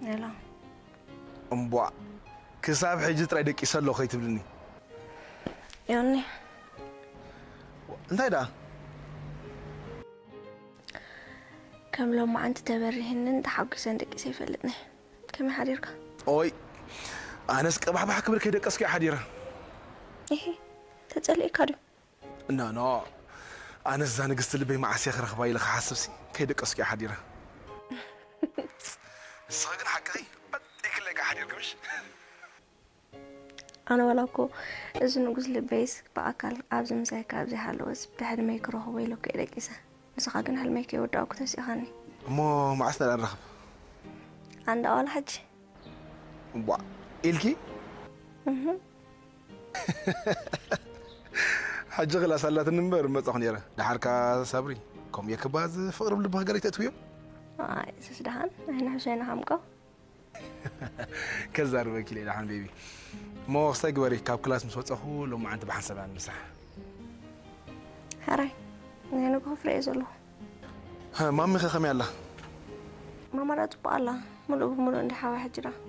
يلا أمبوا كساب حجة تريدك يسلو خي تبلني يوني أنت هيدا كم لو ما أنت تبرهن أنت حق سندك سيفلتني كم حريرك أوي أنا سكبح بحكبر كده قصكي حديرة إيه تتسألي كارو نا أنا الزانق استلبي مع سيخ رخباي لك حاسبسي كده قصكي حديرة الصاقن حقي بديك لك حديرك مش أنا ولاكو إذا نقول لبيس بأكل أبز مساك أبز حلوز بحد ما يكره ويلو كده كيسة بس خاقن هل ما يكي وداوك تسي خاني مو معسنا الرخب عند أول حج أمبوا إلكي حج غلا سلات النمبر ما تخنيره لحركة صبري كم يكباز فقرب لبهجري تتويو سيسدهان هنا حسين حمقو كزار وكيل إلى حن بيبي مو سايقوري كاب كلاس مسوت أخو لو ما أنت بحسب عن مسح هراي أنا كفر إزلو ها مامي خمي الله ما مرات بالله ملو بملو عند حوا حجرة